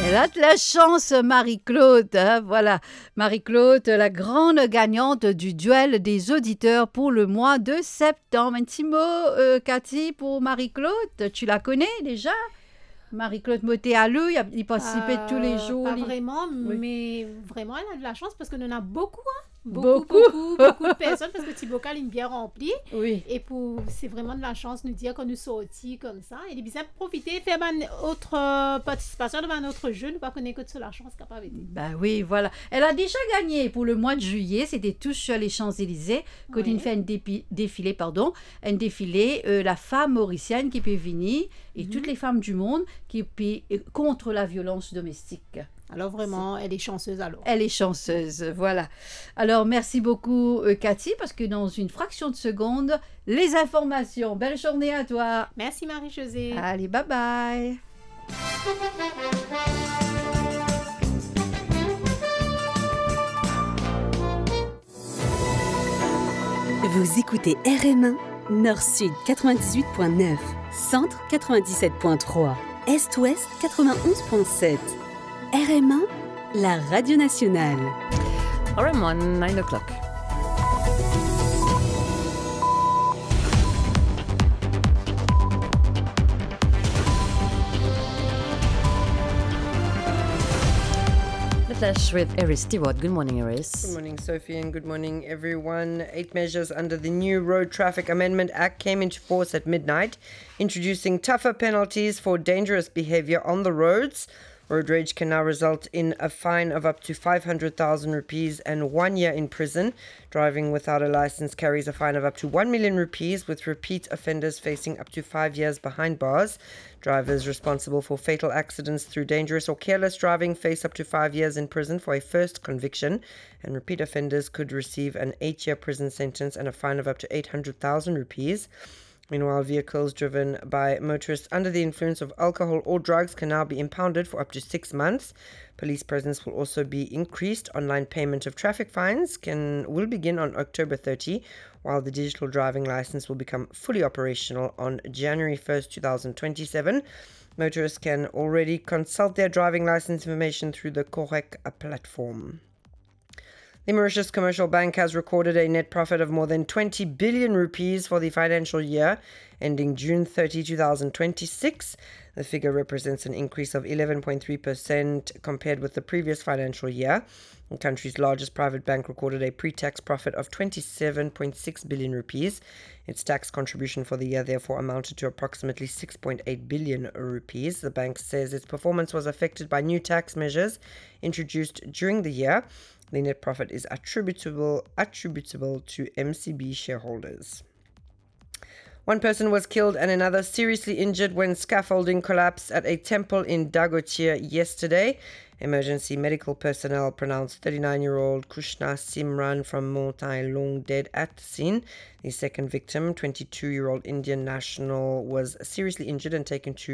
Elle a de la chance, Marie-Claude. Hein, voilà, Marie-Claude, la grande gagnante du duel des auditeurs pour le mois de septembre. Un petit mot, Cathy, pour Marie-Claude. Tu la connais déjà? Marie-Claude Moté-Alou, il participait tous les jours. Pas vraiment, Oui. mais vraiment, elle a de la chance parce que nous en a beaucoup, hein? Beaucoup. Beaucoup de personnes parce que petit bocal est bien rempli. Oui. Et c'est vraiment de la chance de nous dire qu'on nous sortit comme ça. Et il est bien profiter, faire une autre participation dans un autre jeu. Nous pas connaître que sur la chance capable d'aider. Ben oui, voilà. Elle a déjà gagné pour le mois de juillet. C'était tous sur les Champs-Élysées. Quand Oui. il fait un défilé, la femme mauricienne qui peut venir et toutes les femmes du monde qui peut contre la violence domestique. Alors vraiment, elle est chanceuse alors. Elle est chanceuse, voilà. Alors, merci beaucoup, Cathy, parce que dans une fraction de seconde, les informations. Belle journée à toi. Merci Marie-Josée. Allez, bye bye. Vous écoutez RM1, Nord-Sud 98.9, Centre 97.3, Est-Ouest 91.7. RM1, la radio nationale. RM1, 9 o'clock. The Flash with Eris Stewart. Good morning, Eris. Good morning, Sophie, and good morning, everyone. 8 measures under the new Road Traffic Amendment Act came into force at midnight, introducing tougher penalties for dangerous behavior on the roads. Road rage can now result in a fine of up to 500,000 rupees and 1 year in prison. Driving without a license carries a fine of up to 1 million rupees, with repeat offenders facing up to 5 years behind bars. Drivers responsible for fatal accidents through dangerous or careless driving face up to 5 years in prison for a first conviction, and repeat offenders could receive an 8-year prison sentence and a fine of up to 800,000 rupees. Meanwhile, vehicles driven by motorists under the influence of alcohol or drugs can now be impounded for up to 6 months. Police presence will also be increased. Online payment of traffic fines will begin on October 30, while the digital driving license will become fully operational on January 1st, 2027. Motorists can already consult their driving license information through the Correc platform. The Mauritius Commercial Bank has recorded a net profit of more than 20 billion rupees for the financial year ending June 30, 2026. The figure represents an increase of 11.3% compared with the previous financial year. The country's largest private bank recorded a pre-tax profit of 27.6 billion rupees. Its tax contribution for the year therefore amounted to approximately 6.8 billion rupees. The bank says its performance was affected by new tax measures introduced during the year. The net profit is attributable to MCB shareholders. One person was killed and another seriously injured when scaffolding collapsed at a temple in Dagotier yesterday. Emergency medical personnel pronounced 39-year-old Krishna Simran from Montagne Long dead at the scene. The second victim, 22-year-old Indian national, was seriously injured and taken to